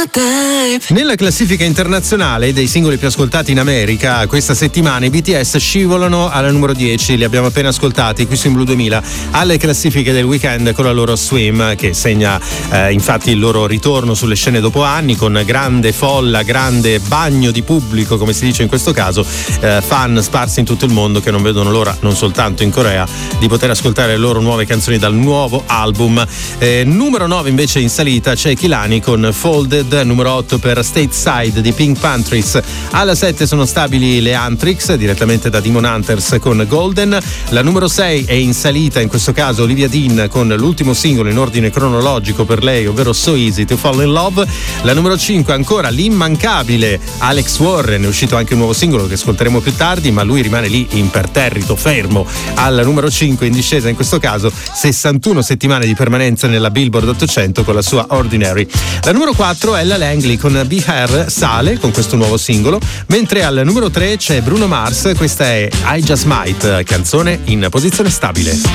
Nella classifica internazionale dei singoli più ascoltati in America, questa settimana i BTS scivolano alla numero 10, li abbiamo appena ascoltati qui su In Blue 2000, alle classifiche del weekend con la loro Swim, che segna infatti il loro ritorno sulle scene dopo anni, con grande folla, grande bagno di pubblico, come si dice in questo caso, fan sparsi in tutto il mondo che non vedono l'ora, non soltanto in Corea, di poter ascoltare le loro nuove canzoni dal nuovo album. Numero 9 invece in salita c'è Kehlani con Folded, numero 8 per Stateside di Pink Panthers. Alla 7 sono stabili le Anthrax direttamente da Demon Hunters con Golden. La numero 6 è in salita, in questo caso Olivia Dean con l'ultimo singolo in ordine cronologico per lei, ovvero So Easy to Fall in Love. La numero 5 ancora l'immancabile Alex Warren, è uscito anche un nuovo singolo che ascolteremo più tardi, ma lui rimane lì imperterrito, fermo al numero 5, in discesa in questo caso, 61 settimane di permanenza nella Billboard 800 con la sua Ordinary. La numero 4 è Ella Langley con Be Her, sale con questo nuovo singolo, mentre al numero 3 c'è Bruno Mars, questa è I Just Might, canzone in posizione stabile.